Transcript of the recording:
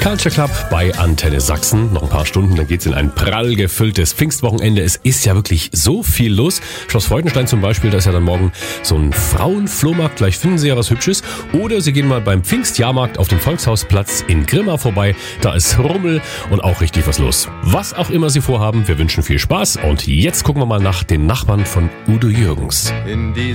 Culture Club bei Antenne Sachsen. Noch ein paar Stunden, dann geht's in ein prall gefülltes Pfingstwochenende. Es ist ja wirklich so viel los. Schloss Freudenstein zum Beispiel, da ist ja dann morgen so ein Frauenflohmarkt. Vielleicht finden Sie ja was Hübsches. Oder Sie gehen mal beim Pfingstjahrmarkt auf dem Volkshausplatz in Grimma vorbei. Da ist Rummel und auch richtig was los. Was auch immer Sie vorhaben, wir wünschen viel Spaß. Und jetzt gucken wir mal nach den Nachbarn von Udo Jürgens.